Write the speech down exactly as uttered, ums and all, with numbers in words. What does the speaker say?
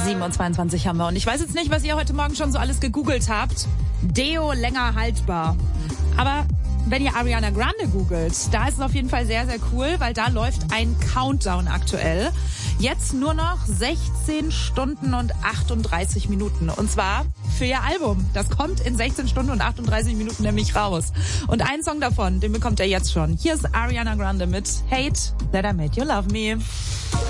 sieben Uhr zweiundzwanzig haben wir. Und ich weiß jetzt nicht, was ihr heute Morgen schon so alles gegoogelt habt. Deo länger haltbar. Aber wenn ihr Ariana Grande googelt, da ist es auf jeden Fall sehr, sehr cool, weil da läuft ein Countdown aktuell. Jetzt nur noch sechzehn Stunden und achtunddreißig Minuten. Und zwar für ihr Album. Das kommt in sechzehn Stunden und achtunddreißig Minuten nämlich raus. Und einen Song davon, den bekommt ihr jetzt schon. Hier ist Ariana Grande mit Hate That I Made You Love Me.